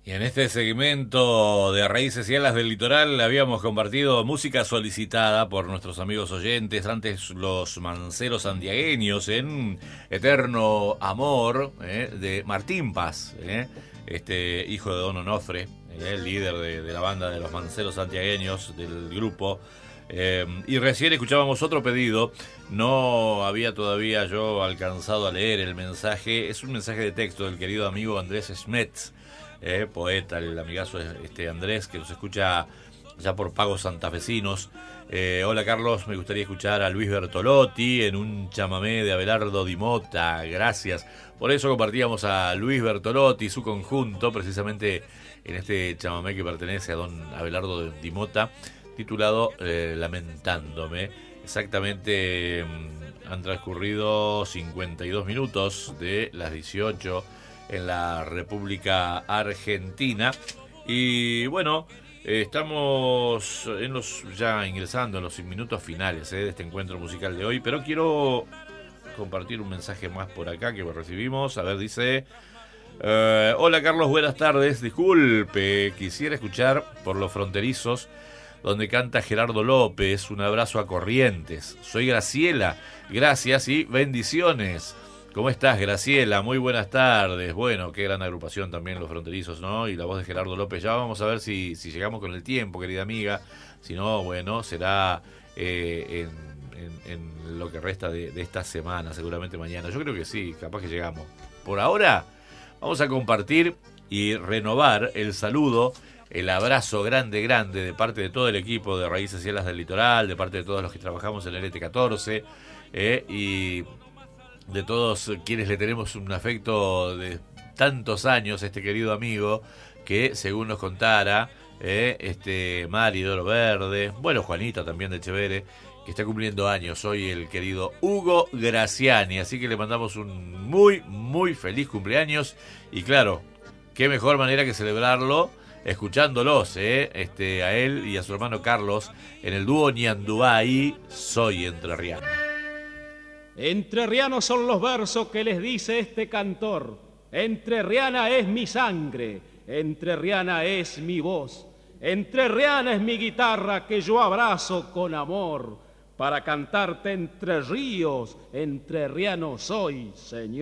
Y en este segmento de Raíces y Alas del Litoral habíamos compartido música solicitada por nuestros amigos oyentes, antes los manceros santiagueños en Eterno Amor, de Martín Paz, este hijo de Don Onofre, el líder de la banda de los manceros santiagueños del grupo. Y recién escuchábamos otro pedido. No había todavía yo alcanzado a leer el mensaje. Es un mensaje de texto del querido amigo Andrés Schmetz, poeta, el amigazo Andrés, que nos escucha ya por pagos santafesinos. Hola Carlos, me gustaría escuchar a Luis Bertolotti en un chamamé de Abelardo Di Mota. Gracias. Por eso compartíamos a Luis Bertolotti y su conjunto, precisamente en este chamamé que pertenece a don Abelardo Di Mota, titulado Lamentándome. Exactamente han transcurrido 52 minutos de las 18 en la República Argentina. Y bueno, estamos ya ingresando en los minutos finales de este encuentro musical de hoy, pero quiero compartir un mensaje más por acá que recibimos. A ver, dice: hola Carlos, buenas tardes. Disculpe, quisiera escuchar Por los Fronterizos, donde canta Gerardo López. Un abrazo a Corrientes. Soy Graciela. Gracias y bendiciones. ¿Cómo estás, Graciela? Muy buenas tardes. Bueno, qué gran agrupación también Los Fronterizos, ¿no? Y la voz de Gerardo López. Ya vamos a ver si llegamos con el tiempo, querida amiga. Si no, bueno, será en lo que resta de esta semana, seguramente mañana. Yo creo que sí, capaz que llegamos. Por ahora, vamos a compartir y renovar el saludo, el abrazo grande, grande de parte de todo el equipo de Raíces y Alas del Litoral, de parte de todos los que trabajamos en el ET14, y de todos quienes le tenemos un afecto de tantos años a este querido amigo que, según nos contara, Mari de Oro Verde, bueno, Juanita también de Chevere, que está cumpliendo años hoy, el querido Hugo Graciani. Así que le mandamos un muy, muy feliz cumpleaños. Y claro, qué mejor manera que celebrarlo escuchándolos, a él y a su hermano Carlos en el dúo Ñandubay, Soy Entrerriano. Entrerrianos son los versos que les dice este cantor. Entrerriana es mi sangre, entrerriana es mi voz, entrerriana es mi guitarra que yo abrazo con amor. Para cantarte entre ríos, entrerriano soy, señor.